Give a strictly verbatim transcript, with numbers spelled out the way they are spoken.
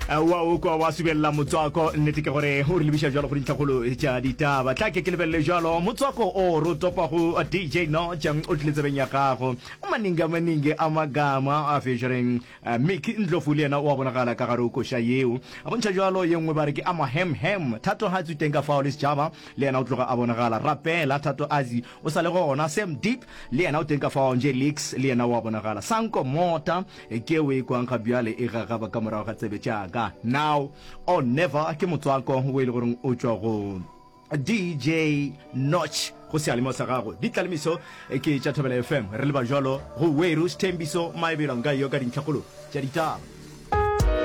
wa o kwa wa subella motswako nnete ke gore o re lebisha jalo go dintlhagolo tša ditaba tla ke ke lebelle jalo motswako o ro topa go D J no jang o tletse benya gago maninga maninge amagama a featuring Mickey Ndlovu le yena wa bonagala ka gare o koša yeo a bontšha jalo yengwe ba re ke ama hem hem thato ha tswiteng ka fao le sjaba le yena o tloga a bonagala rapela thato azi o sa le gona Sam Deep le yena o teng ka fao nje Leaks le yena wa bonagala Sanko Mota ke we kwa nka bjale e ga ga ba ka morago ga tsebe tša now or never ke motswako o ile gore o tswa go D J Notch go se alimo sa gago ditlamiso ke tša Thobela F M re le ba jalo go Weru Sthembiso maebelo nga yo ka dintlhakolo tša ditaba.